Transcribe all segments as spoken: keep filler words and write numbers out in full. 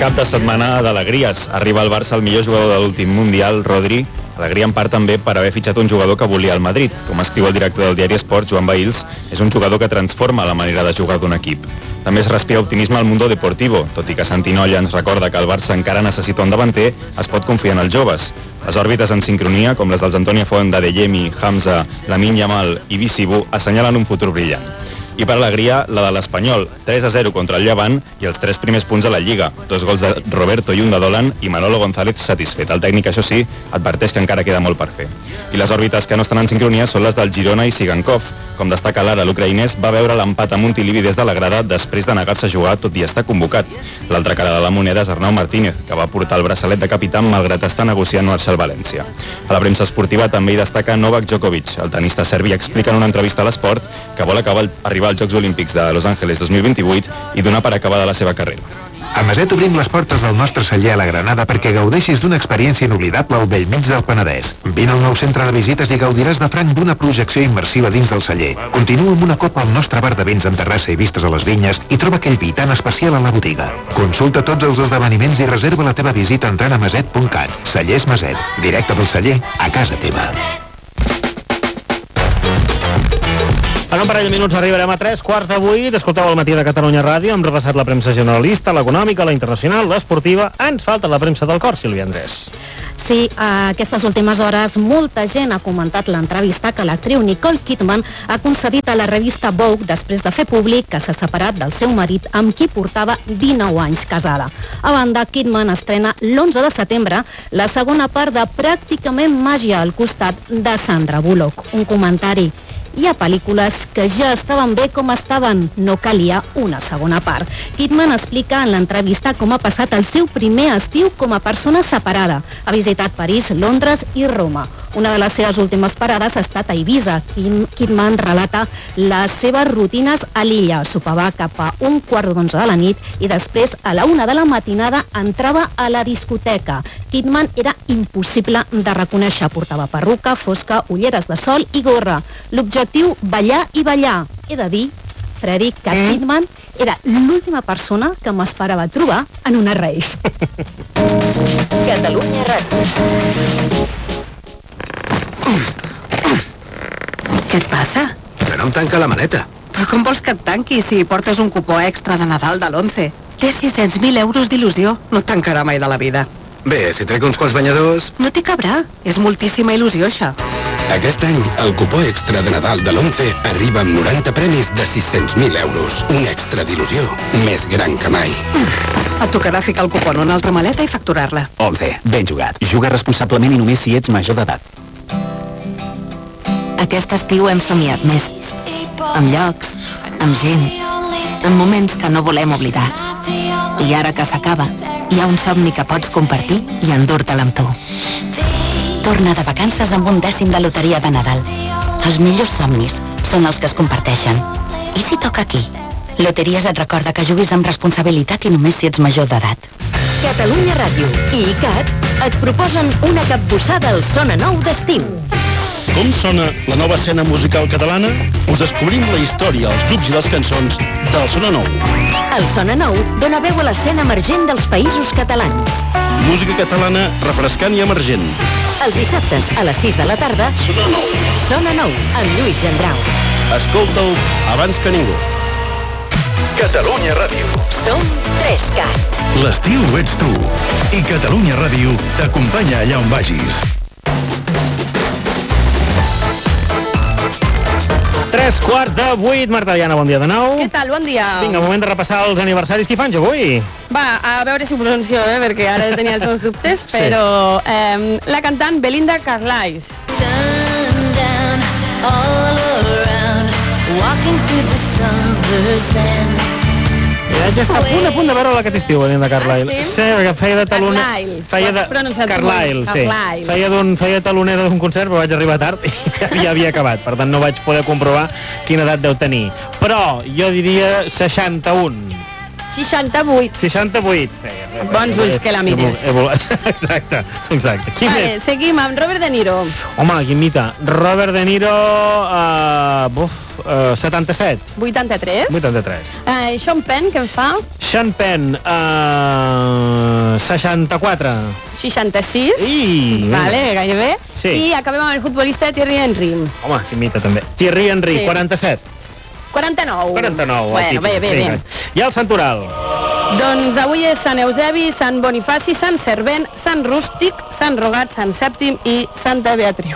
Cap de setmana d'alegries. Arriba al Barça el millor jugador de l'últim Mundial, Rodri. Alegria en part també per haver fitxat un jugador que volia el Madrid. Com escriu el director del diari Esport, Joan Bahils, és un jugador que transforma la manera de jugar d'un equip. També es respira optimisme al Mundo Deportivo. Tot i que Santinolla ens recorda que el Barça encara necessita un davanter, es pot confiar en els joves. Les òrbites en sincronia, com les dels Antonio Fonda, Adeyemi, Hamza, Lamine Yamal i Visibu, assenyalen un futur brillant. I per alegria, la de l'Espanyol, tres a zero contra el Llevant i els tres primers punts a la Lliga. Dos gols de Roberto i un de Dolan i Manolo González satisfet. El tècnic, això sí, adverteix que encara queda molt per fer. I les òrbites que no estan en sincronia són les del Girona i Sigankov. Com destaca l'ara, l'ucraïnès va veure l'empat a Montilivi des de la grada després de negar-se a jugar tot i estar convocat. L'altra cara de la moneda és Arnau Martínez, que va portar el braçalet de capità malgrat estar negociant marxar al València. A la premsa esportiva també hi destaca Novak Djokovic. El tenista serbi explica en una entrevista a l'Esport que vol acabar arribar als Jocs Olímpics de Los Angeles dos mil vint-i-vuit i donar per acabada la seva carrera. A Maset obrim les portes del nostre celler a la Granada perquè gaudeixis d'una experiència inoblidable al bell mig del Penedès. Vine al nou centre de visites i gaudiràs de franc d'una projecció immersiva dins del celler. Continua amb una copa al nostre bar de vins amb terrassa i vistes a les vinyes i troba aquell vi tan especial a la botiga. Consulta tots els esdeveniments i reserva la teva visita entrant a maset punt cat. Cellers Maset, directe del celler a casa teva. En un parell de minuts arribarem a tres quarts de vuit. Escolteu el matí de Catalunya Ràdio. Hem repassat la premsa generalista, l'econòmica, la internacional, l'esportiva. Ens falta la premsa del cor, Sílvia Andrés. Sí, a aquestes últimes hores molta gent ha comentat l'entrevista que l'actriu Nicole Kidman ha concedit a la revista Vogue després de fer públic que s'ha separat del seu marit amb qui portava dinou anys casada. A banda, Kidman estrena l'onze de setembre la segona part de Pràcticament màgia al costat de Sandra Bullock. Un comentari: hi ha pel·lícules que ja estaven bé com estaven, no calia una segona part. Kidman explica en l'entrevista com ha passat el seu primer estiu com a persona separada. Ha visitat París, Londres i Roma. Una de les seves últimes parades ha estat a Ibiza. Kidman relata les seves rutines a l'illa. Sopava cap a un quart d'onze de la nit i després, a la una de la matinada, entrava a la discoteca. Kidman era impossible de reconèixer. Portava perruca, fosca, ulleres de sol i gorra. L'objectiu, ballar i ballar. He de dir, Freddy, que Kidman era l'última persona que m'esperava trobar en una rave. Catalunya Ràdio. Què et passa? Que no em tanca la maleta. Però com vols que et tanqui si portes un cupó extra de Nadal de l'onze? Té sis-cents mil euros d'il·lusió. No et tancarà mai de la vida. Bé, si trec uns quants banyadors... No t'hi cabrà. És moltíssima il·lusió, això. Aquest any, el cupó extra de Nadal de l'onze arriba amb noranta premis de sis-cents mil euros. Un extra d'il·lusió més gran que mai. Et tocarà ficar el cupó en una altra maleta i facturar-la. onze. Ben jugat. Juga responsablement i només si ets major d'edat. Aquest estiu hem somiat més. Amb llocs, amb gent, amb moments que no volem oblidar. I ara que s'acaba, hi ha un somni que pots compartir i endur-te'l amb tu. Torna de vacances amb un dècim de loteria de Nadal. Els millors somnis són els que es comparteixen. I si toca aquí? Loteries et recorda que juguis amb responsabilitat i només si ets major d'edat. Catalunya Ràdio i ICAT et proposen una capbussada al Sona Nou d'estiu. Com sona la nova escena musical catalana? Us descobrim la història, els grups i les cançons del Sona Nou. El Sona Nou dona veu a l'escena emergent dels països catalans. Música catalana refrescant i emergent. Els dissabtes a les sis de la tarda, Sona Nou. Sona Nou, amb Lluís Gendrau. Escolta'ls abans que ningú. Catalunya Ràdio. Som tres cat. L'estiu ets tu. I Catalunya Ràdio t'acompanya allà on vagis. Tres quarts de vuit. Marta Diana, bon dia de nou. Què tal? Bon dia. Vinga, moment de repassar els aniversaris. Qui fan avui? Va, a veure si ho pronuncio, eh, perquè ara tenia els meus dubtes, però eh, la cantant Belinda Carlisle. Sundown, all around, walking through the summer sand. Ja està a punt, a punt de veure-la aquest estiu, Belinda Carlisle. Ah, sí? Sí, perquè feia de talonera... Carlisle. Feia de... Carlisle, sí. Carlisle. Feia, d'un, feia de talonera d'un concert, però vaig arribar tard i ja havia acabat. Per tant, no vaig poder comprovar quina edat deu tenir. Però jo diria seixanta-un. seixanta-vuit. seixanta-vuit. Bons ulls que la mires. Exacte, exacte. Qui vale, més? seguim amb Robert De Niro. Home, qui imita? Robert De Niro... Uh, buf, uh, setanta-set. vuitanta-tres. vuitanta-tres. Uh, Sean Penn, què en fa? Sean Penn, uh, seixanta-quatre. seixanta-sis. I... Vale, gairebé. Sí. I acabem amb el futbolista Thierry Henry. Home, s'imita també. Thierry Henry, Sí. quaranta-set. quaranta-nou. quaranta-nou. Bueno, bé, bé, bé. I el Santoral? Doncs avui és Sant Eusebi, Sant Bonifaci, Sant Servent, Sant Rústic, Sant Rogat, Sant Sèptim i Santa Beatriu.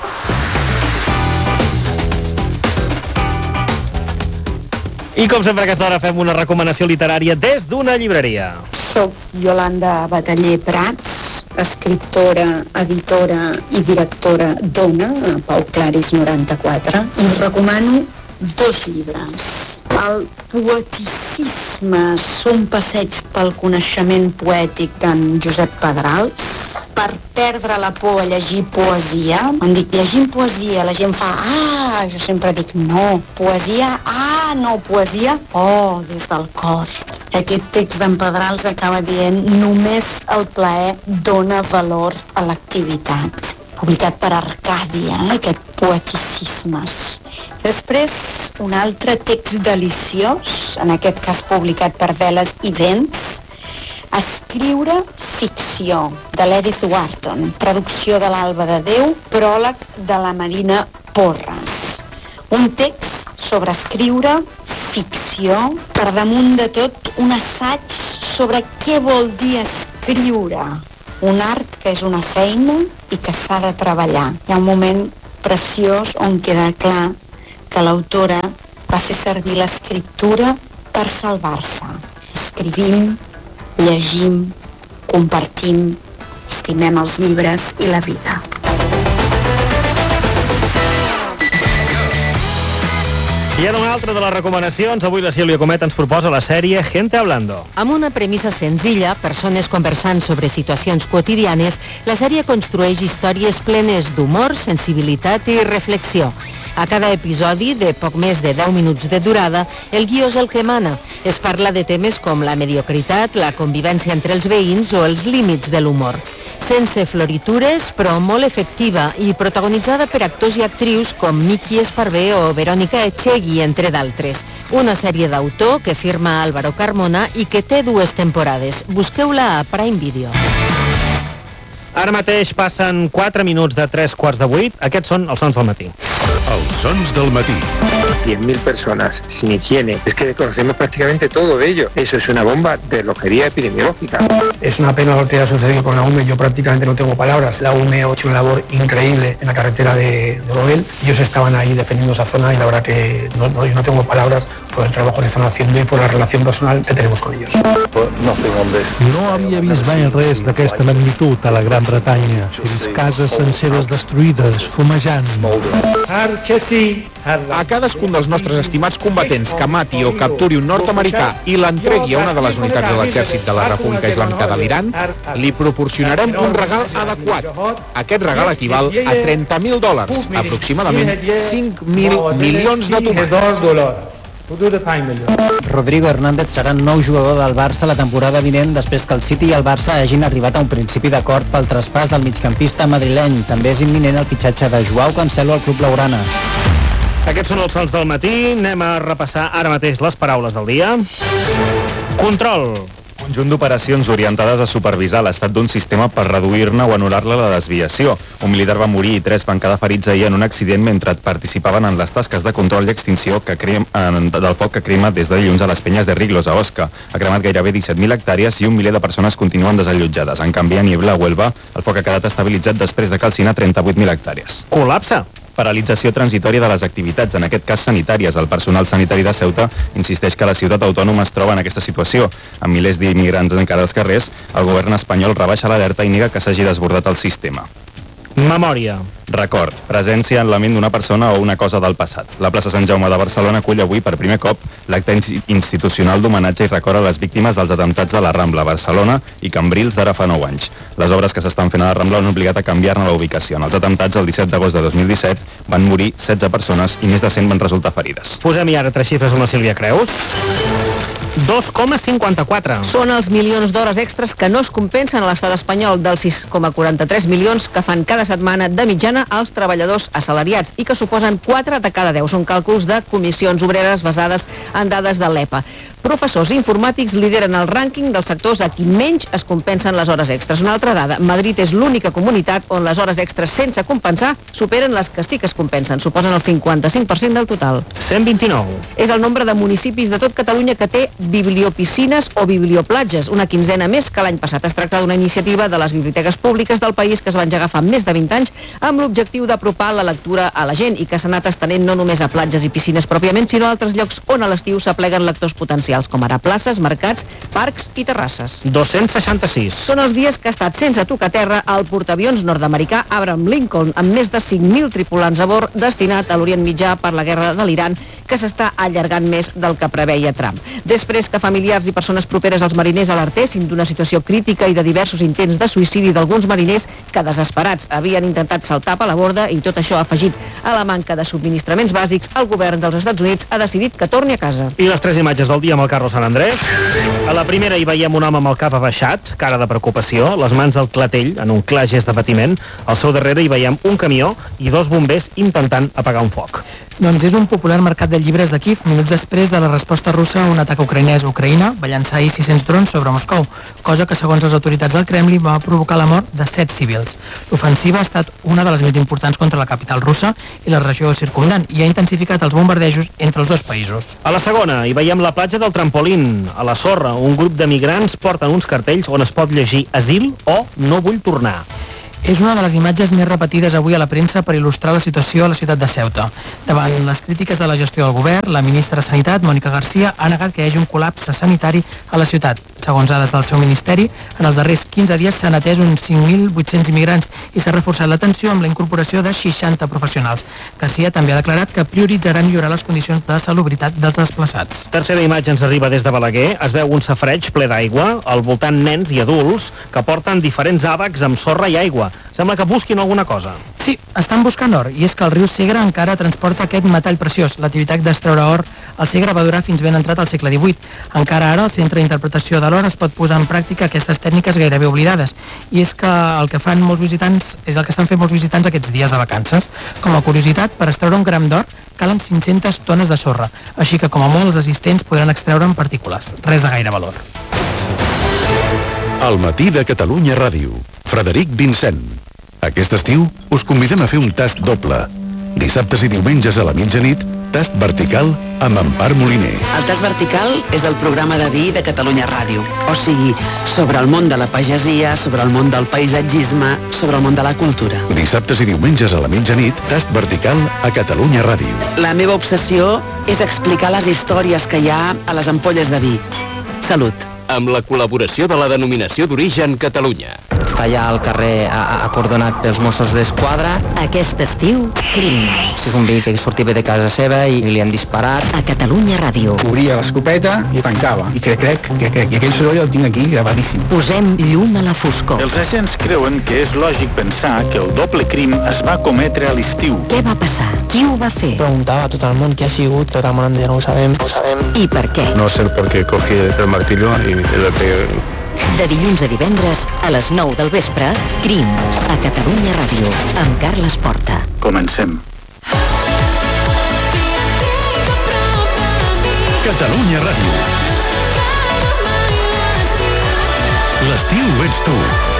I com sempre a aquesta hora fem una recomanació literària des d'una llibreria. Soc Yolanda Bataller Prats, escriptora, editora i directora d'Ona, a Pau Claris noranta-quatre, i us recomano dos llibres. El Poeticisme, un passeig pel coneixement poètic d'en Josep Pedrals. Per perdre la por a llegir poesia, quan dic llegint poesia, la gent fa ah, jo sempre dic no, poesia, ah, no, poesia, oh, des del cor. Aquest text d'en Pedrals acaba dient només el plaer dona valor a l'activitat. Publicat per Arcàdia, eh, aquest Poeticismes. Després, un altre text deliciós, en aquest cas publicat per Veles i Vents, Escriure ficció, de l'Edith Wharton, traducció de l'Alba de Déu, pròleg de la Marina Porres. Un text sobre escriure ficció, per damunt de tot un assaig sobre què vol dir escriure. Un art que és una feina i que s'ha de treballar. Hi ha un moment preciós on queda clar que l'autora va fer servir l'escriptura per salvar-se. Escrivim, llegim, compartim, estimem els llibres i la vida. I ara una altra de les recomanacions. Avui la Sílvia Comet ens proposa la sèrie Gente Hablando. Amb una premissa senzilla, persones conversant sobre situacions quotidianes, la sèrie construeix històries plenes d'humor, sensibilitat i reflexió. A cada episodi, de poc més de deu minuts de durada, el guió és el que mana. Es parla de temes com la mediocritat, la convivència entre els veïns o els límits de l'humor. Sense floritures, però molt efectiva i protagonitzada per actors i actrius com Miki Esparvé o Verònica Echegui, entre d'altres. Una sèrie d'autor que firma Álvaro Carmona i que té dues temporades. Busqueu-la a Prime Video. Ara mateix passen quatre minuts de tres quarts de vuit. Aquests són els sons del matí. Els sons del matí. diez mil personas sin higiene. Es que conocemos prácticamente todo de ello. Eso es una bomba de lojería epidemiológica. Es una pena lo que ha sucedido con la U M E. Yo prácticamente no tengo palabras. La U M E ha hecho una labor increíble en la carretera de, de Bobel. Ellos estaban ahí defendiendo esa zona y la verdad que no, no, yo no tengo palabras por el trabajo que están haciendo y por la relación personal que tenemos con ellos. No havia vist mai res d'aquesta magnitud a la Gran Bretanya. Fins cases senceres destruïdes, fumejant. A cadascun dels nostres estimats combatents que mati o capturi un nord-americà i l'entregui a una de les unitats de l'exèrcit de la República Islàmica de l'Iran, li proporcionarem un regal adequat. Aquest regal equival a trenta mil dòlars, aproximadament cinc mil milions de tomàquets. Rodrigo Hernández serà nou jugador del Barça la temporada vinent després que el City i el Barça hagin arribat a un principi d'acord pel traspàs del migcampista madrileny. També és imminent el fitxatge de Joao Cancelo al club blaugrana. Aquests són els sons del matí. Anem a repassar ara mateix les paraules del dia. Control. Conjunt d'operacions orientades a supervisar l'estat d'un sistema per reduir-ne o anul·lar-ne la desviació. Un militar va morir i tres van quedar ferits ahir en un accident mentre participaven en les tasques de control i extinció que crem, en, del foc que crema des de dilluns a les penyes de Riglos, a Osca. Ha cremat gairebé disset mil hectàrees i un miler de persones continuen desallotjades. En canvi, a Niebla, a Huelva, el foc ha quedat estabilitzat després de calcinar trenta-vuit mil hectàrees. Col·lapse. Paralització transitòria de les activitats, en aquest cas sanitàries. El personal sanitari de Ceuta insisteix que la ciutat autònoma es troba en aquesta situació. Amb milers d'immigrants encara als carrers, el govern espanyol rebaixa l'alerta i nega que s'hagi desbordat el sistema. Memòria. Record. Presència en la ment d'una persona o una cosa del passat. La plaça Sant Jaume de Barcelona acull avui per primer cop l'acte institucional d'homenatge i record a les víctimes dels atemptats de la Rambla, Barcelona i Cambrils d'ara fa nou anys. Les obres que s'estan fent a la Rambla han obligat a canviar-ne la ubicació. En els atemptats, el disset d'agost de dos mil disset, van morir setze persones i més de cent van resultar ferides. Posem-hi ara tres xifres amb la Sílvia Creus. dos coma cinquanta-quatre. Són els milions d'hores extres que no es compensen a l'estat espanyol dels sis coma quaranta-tres milions que fan cada setmana de mitjana els treballadors assalariats i que suposen quatre de cada deu. Són càlculs de comissions obreres basades en dades de l'E P A. Professors informàtics lideren el rànquing dels sectors a qui menys es compensen les hores extres. Una altra dada, Madrid és l'única comunitat on les hores extres sense compensar superen les que sí que es compensen. Suposen el cinquanta-cinc per cent del total. cent vint-i-nou. És el nombre de municipis de tot Catalunya que té bibliopiscines o biblioplatges, una quinzena més que l'any passat. Es tracta d'una iniciativa de les biblioteques públiques del país que es va engegar fa més de vint anys amb l'objectiu d'apropar la lectura a la gent i que s'ha anat estenent no només a platges i piscines pròpiament, sinó a altres llocs on a l'estiu s'apleguen lectors potencials, com ara places, mercats, parcs i terrasses. dos-cents seixanta-sis. Són els dies que ha estat sense tocar terra el portaavions nord-americà Abraham Lincoln, amb més de cinc mil tripulants a bord, destinat a l'Orient Mitjà per la guerra de l'Iran, que s'està allargant més del que preveia Trump. Després que familiars i persones properes als mariners alertessin d'una situació crítica i de diversos intents de suïcidi d'alguns mariners que, desesperats, havien intentat saltar per la borda, i tot això afegit a la manca de subministraments bàsics, el govern dels Estats Units ha decidit que torni a casa. I les tres imatges del dia amb el Carlos Sant Andrés. A la primera hi veiem un home amb el cap abaixat, cara de preocupació, les mans al clatell en un clar gest de patiment. Al seu darrere hi veiem un camió i dos bombers intentant apagar un foc. Doncs és un popular mercat de llibres de Kíev, minuts després de la resposta russa a un atac ucraïnès a Ucraïna, va llançar ahir sis-cents drons sobre Moscou, cosa que, segons les autoritats del Kremlin, va provocar la mort de set civils. L'ofensiva ha estat una de les més importants contra la capital russa i la regió circumdant i ha intensificat els bombardejos entre els dos països. A la segona hi veiem la platja del Trampolín. A la sorra, un grup de migrants porten uns cartells on es pot llegir asil o no vull tornar. És una de les imatges més repetides avui a la premsa per il·lustrar la situació a la ciutat de Ceuta. Davant les crítiques de la gestió del govern, la ministra de Sanitat, Mònica Garcia, ha negat que hi hagi un col·lapse sanitari a la ciutat. Segons dades del seu ministeri, en els darrers quinze dies s'han atès uns cinc mil vuit-cents immigrants i s'ha reforçat l'atenció amb la incorporació de seixanta professionals. Garcia també ha declarat que prioritzarà millorar les condicions de salubritat dels desplaçats. Tercera imatge ens arriba des de Balaguer. Es veu un safareig ple d'aigua, al voltant nens i adults que porten diferents àbacs amb sorra i aigua. Sembla que busquin alguna cosa. Sí, estan buscant or, i és que el riu Segre encara transporta aquest metall preciós. L'activitat d'extreure or al Segre va durar fins ben entrat al segle divuit. Encara ara, el Centre d'Interpretació de l'Or es pot posar en pràctica aquestes tècniques gairebé oblidades. I és que el que fan molts visitants és el que estan fent molts visitants aquests dies de vacances. Com a curiositat, per extreure un gram d'or calen cinc-centes tones de sorra, així que com a molt els assistents podran extreure en partícules. Res de gaire valor. Al matí de Catalunya Ràdio. Frederic Vincent. Aquest estiu us convidem a fer un tast doble. Dissabtes i diumenges a la mitjanit, tast vertical amb Empar Moliner. El tast vertical és el programa de vi de Catalunya Ràdio. O sigui, sobre el món de la pagesia, sobre el món del paisatgisme, sobre el món de la cultura. Dissabtes i diumenges a la mitjanit, tast vertical a Catalunya Ràdio. La meva obsessió és explicar les històries que hi ha a les ampolles de vi. Salut. Amb la col·laboració de la Denominació d'Origen Catalunya. Està allà al carrer acordonat pels Mossos d'Esquadra. Aquest estiu, Crim. És un veí que sortia de casa seva i li han disparat. A Catalunya Ràdio. Obria l'escopeta i tancava. I que crec, que crec, i aquell soroll el tinc aquí gravadíssim. Posem llum a la foscor. Els agents creuen que és lògic pensar que el doble crim es va cometre a l'estiu. Què va passar? Qui ho va fer? Preguntava a tot el món qui ha sigut, tot el món no ho sabem, no ho sabem. I per què? No sé per què cogí el martillo i el pegué. De dilluns a divendres, a les nou del vespre, Crims, a Catalunya Ràdio, amb Carles Porta. Comencem. Catalunya Ràdio. L'estiu ets tu.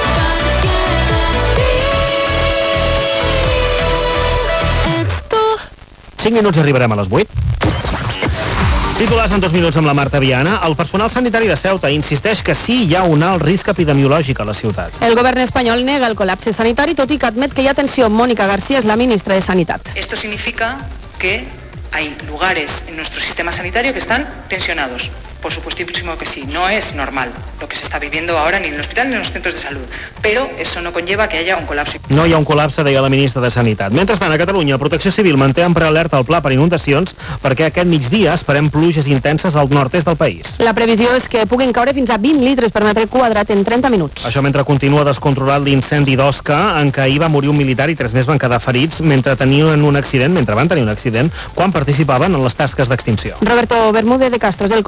cinc minuts arribarem a les vuit. Titulars en dos minuts amb la Marta Viana. El personal sanitari de Ceuta insisteix que sí hi ha un alt risc epidemiològic a la ciutat. El govern espanyol nega el col·lapse sanitari, tot i que admet que hi ha tensió. Mónica García és la ministra de Sanitat. Esto significa que hay lugares en nuestro sistema sanitario que están tensionados. Por supuestísimo que sí, no es normal lo que se está viviendo ahora ni en el hospital ni en los centros de salud, pero eso no conlleva que haya un colapso. No hi ha un col·lapse, deia la ministra de Sanitat. Mentrestant, a Catalunya, Protecció Civil manté en prealerta el pla per inundacions perquè aquest migdia esperem pluges intenses al nord-est del país. La previsió és que puguin caure fins a vint litres per metre quadrat en trenta minuts. Això mentre continua descontrolat l'incendi d'Osca, en què ahir va morir un militar i tres més van quedar ferits mentre tenien un accident, mentre van tenir un accident, quan participaven en les tasques d'extinció. Roberto Bermúdez de Castro és el conseller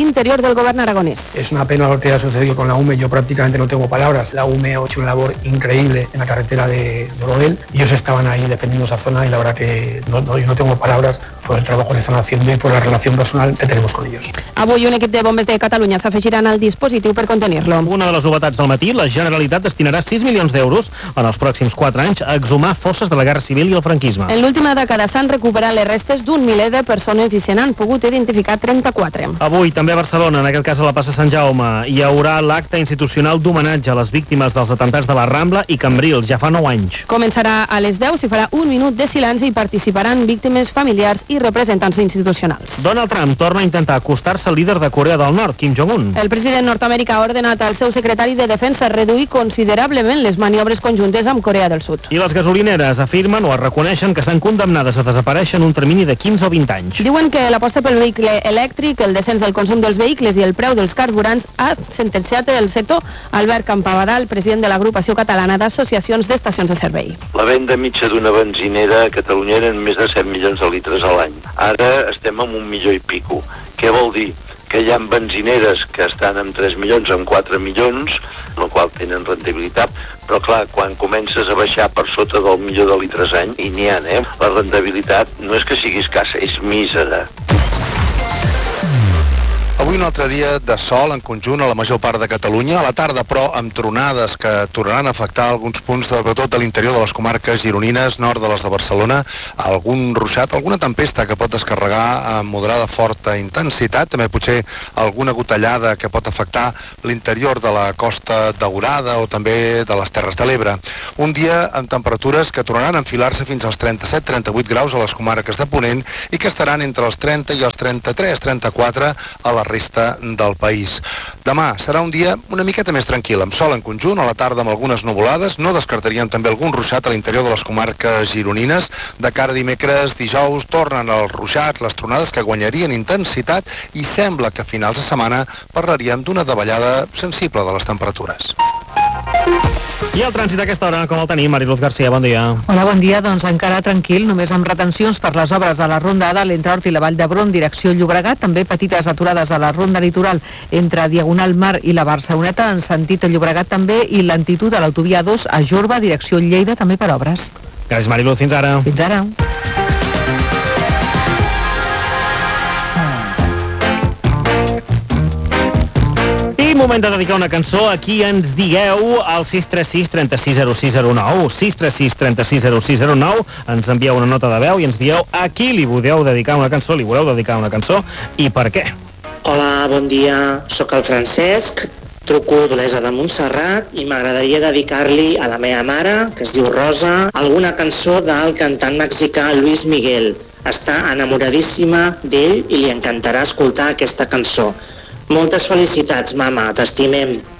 Interior del Gobierno aragonés. Es una pena lo que ha sucedido con la U M E, yo prácticamente no tengo palabras. La U M E ha hecho una labor increíble en la carretera de, de Oroel. Ellos estaban ahí defendiendo esa zona y la verdad que no, no, yo no tengo palabras por el trabajo que están haciendo y por la relación personal que tenemos con ellos. Avui un equip de bombers de Catalunya s'afegiran al dispositiu per contenir-lo. Una de les novetats del matí, la Generalitat destinarà sis milions d'euros en els pròxims quatre anys a exhumar fosses de la Guerra Civil i el franquisme. En l'última dècada s'han recuperat les restes d'un miler de persones i se n'han pogut identificar trenta-quatre. Avui, també a Barcelona, en aquest cas a la plaça Sant Jaume, hi haurà l'acte institucional d'homenatge a les víctimes dels atemptats de la Rambla i Cambrils, ja fa nou anys. Començarà a les deu, s'hi farà un minut de silenci i participaran víctimes familiars i representants institucionals. Donald Trump torna a intentar acostar-se al líder de Corea del Nord, Kim Jong-un. El president nord-americà ha ordenat al seu secretari de Defensa reduir considerablement les maniobres conjuntes amb Corea del Sud. I les gasolineres afirmen o es reconeixen que estan condemnades a desaparèixer en un termini de quinze o vint anys. Diuen que l'aposta pel vehicle elèctric, el descens del consum dels vehicles i el preu dels carburants ha sentenciat el sector. Albert Campabadal, president de l'agrupació catalana d'associacions d'estacions de servei. La venda mitja d'una benzinera a Catalunya eren més de set milions de litres a l'any. Ara estem amb un milió i pico. Què vol dir? Que hi ha benzineres que estan amb tres milions, amb quatre milions, en el qual tenen rendibilitat, però clar, quan comences a baixar per sota del milió de litres any, i n'hi ha, eh? La rendibilitat no és que sigui escassa, és mísera. Avui un altre dia de sol en conjunt a la major part de Catalunya, a la tarda però amb tronades que tornaran a afectar alguns punts, sobretot de l'interior de les comarques gironines, nord de les de Barcelona, algun ruixat, alguna tempesta que pot descarregar amb moderada forta intensitat, també potser alguna gotellada que pot afectar l'interior de la Costa Daurada o també de les Terres de l'Ebre. Un dia amb temperatures que tornaran a enfilar-se fins als trenta-set trenta-vuit graus a les comarques de Ponent i que estaran entre els trenta i els trenta-tres trenta-quatre a la resta del país. Demà serà un dia una miqueta més tranquil, amb sol en conjunt, a la tarda amb algunes nuvolades, no descartaríem també algun ruixat a l'interior de les comarques gironines. De cara a dimecres, dijous, tornen els ruixats, les tronades que guanyarien intensitat i sembla que a finals de setmana parlaríem d'una davallada sensible de les temperatures. I el trànsit a aquesta hora, com el tenim? Mariluz García, bon dia. Hola, bon dia. Doncs encara tranquil, només amb retencions per les obres a la Ronda A dalt entre Hort i la Vall d'Hebron, direcció Llobregat, també petites aturades a la Ronda Litoral entre Diagonal Mar i la Barceloneta, en sentit Llobregat també, i lentitud a l'autovia dos a Jorba, direcció Lleida, també per obres. Gràcies, Mariluz. Fins ara. Fins ara. Moment de dedicar una cançó a qui ens digueu al sis tres sis, trenta sis, zero sis zero nou, sis tres sis, trenta sis, zero sis zero nou, ens envieu una nota de veu i ens dieu a qui li voleu dedicar una cançó, li voleu dedicar una cançó i per què. Hola, bon dia, sóc el Francesc, truco d'Olesa de Montserrat i m'agradaria dedicar-li a la meva mare, que es diu Rosa, alguna cançó del cantant mexicà Luis Miguel. Està enamoradíssima d'ell i li encantarà escoltar aquesta cançó. Moltes felicitats, mama, t'estimem.